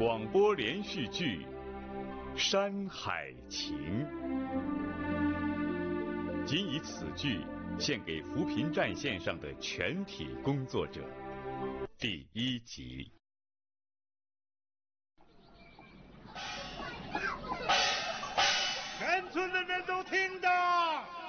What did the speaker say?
广播连续剧《山海情》，仅以此剧献给扶贫战线上的全体工作者。第1集。